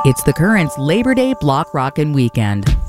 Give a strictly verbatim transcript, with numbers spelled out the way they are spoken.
It's the Current's Labor Day Block Rockin' Weekend.